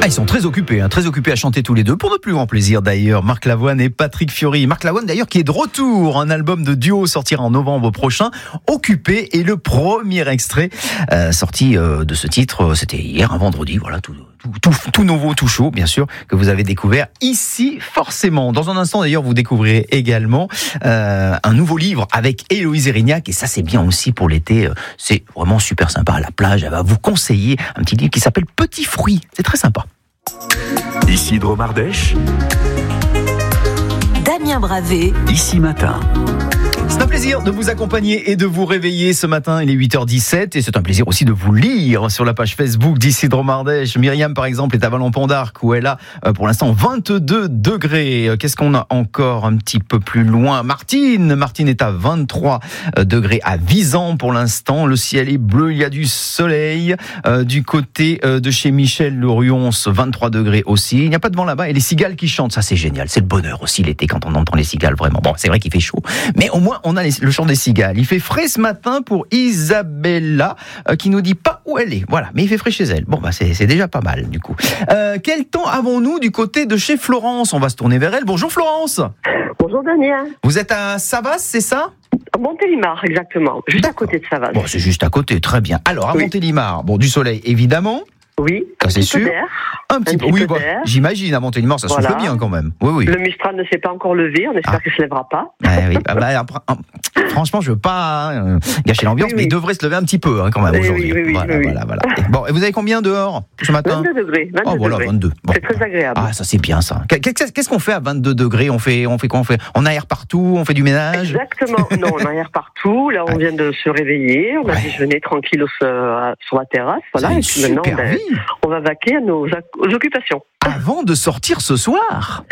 Ils sont très occupés à chanter tous les deux, pour notre plus grand plaisir d'ailleurs, Marc Lavoine et Patrick Fiori. Marc Lavoine d'ailleurs qui est de retour, un album de duo sortira en novembre prochain, Occupé, et le premier extrait sorti de ce titre, c'était hier, un vendredi, voilà, tout nouveau, tout chaud, bien sûr, que vous avez découvert ici, forcément. Dans un instant, d'ailleurs, vous découvrirez également un nouveau livre avec Héloïse Erignac, et ça, c'est bien aussi pour l'été. C'est vraiment super sympa à la plage. Elle va vous conseiller un petit livre qui s'appelle Petits fruits. C'est très sympa. Ici Dromardèche, Damien Bravé, ici Matin. C'est un plaisir de vous accompagner et de vous réveiller ce matin, il est 8h17, et c'est un plaisir aussi de vous lire sur la page Facebook d'Ici Dromardèche. Myriam, par exemple, est à Vallon-Pont d'Arc, où elle a pour l'instant 22 degrés. Qu'est-ce qu'on a encore un petit peu plus loin? Martine est à 23 degrés à Visan pour l'instant. Le ciel est bleu, il y a du soleil. Du côté de chez Michel Lorions, 23 degrés aussi. Il n'y a pas de vent là-bas, et les cigales qui chantent, ça c'est génial. C'est le bonheur aussi l'été quand on entend les cigales, vraiment. Bon, c'est vrai qu'il fait chaud, mais au moins on a le chant des cigales. Il fait frais ce matin pour Isabella, qui nous dit pas où elle est. Voilà, mais il fait frais chez elle. Bon, c'est déjà pas mal du coup. Quel temps avons-nous du côté de chez Florence? On va se tourner vers elle. Bonjour Florence. Bonjour Damien. Vous êtes à Savas, c'est ça? Montélimar, exactement. Juste à côté de Savas. Bon, c'est juste à côté, très bien. Alors, à Montélimar, bon, du soleil évidemment. Oui, ça c'est sûr. Un petit peu, oui, j'imagine à Montélimar, ça souffle bien quand même. Oui. Le Mistral ne s'est pas encore levé, on espère qu'il ne se lèvera pas. Oui. Franchement, je veux pas gâcher l'ambiance, mais il devrait se lever un petit peu quand même aujourd'hui. Voilà. Bon, et vous avez combien dehors ce matin? 22 degrés. 22. Bon. C'est très agréable. Ah, ça c'est bien ça. Qu'est-ce qu'on fait à 22 degrés? On fait quoi? On aère partout, on fait du ménage? Exactement. Non, on aère partout. Là, on vient de se réveiller, on a déjeuné tranquille sur la terrasse. Voilà. Et puis maintenant, on va vaquer à nos occupations. Avant de sortir ce soir.